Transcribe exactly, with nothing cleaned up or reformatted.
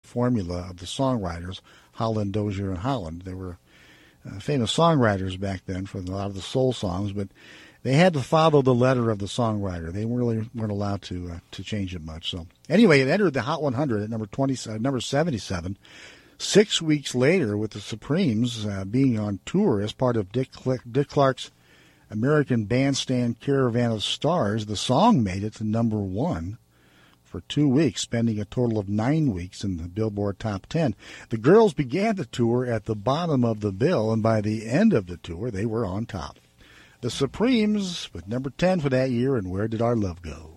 formula of the songwriters, Holland, Dozier, and Holland. They were uh, famous songwriters back then for a lot of the soul songs, but they had to follow the letter of the songwriter. They really weren't allowed to uh, to change it much. So anyway, it entered the Hot one hundred at number twenty, uh, number seventy-seven. Six weeks later, with the Supremes uh, being on tour as part of Dick, Cl- Dick Clark's American Bandstand Caravan of Stars, the song made it to number one for two weeks, spending a total of nine weeks in the Billboard Top ten. The girls began the tour at the bottom of the bill, and by the end of the tour, they were on top. The Supremes with number ten for that year, and Where Did Our Love Go?